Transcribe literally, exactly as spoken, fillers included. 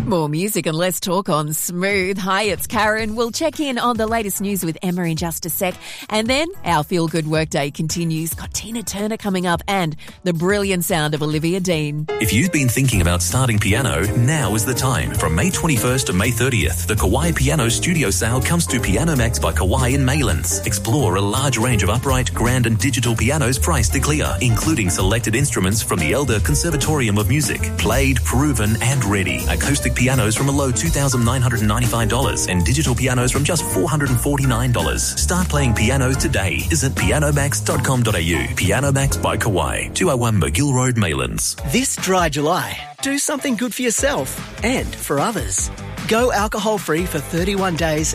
More music and less talk on Smooth. Hi, it's Karen. We'll check in on the latest news with Emma in just a sec. And then our Feel Good Workday continues. Got Tina Turner coming up and the brilliant sound of Olivia Dean. If you've been thinking about starting piano, now is the time. From May twenty-first to May thirtieth, the Kauai Piano Studio Sale comes to Piano Max by Kauai in Maylands. Explore a large range of upright, grand and digital pianos priced to clear, including selected instruments from the Elder Conservatorium of Music. Played, proven and ready. Acoustic pianos from a low two thousand nine hundred ninety-five dollars and digital pianos from just four hundred forty-nine dollars. Start playing piano today. Visit piano max dot com dot a u. Piano Max by Kauai, two oh one McGill Road, Maylands. This dry July, do something good for yourself and for others. Go alcohol-free for thirty-one days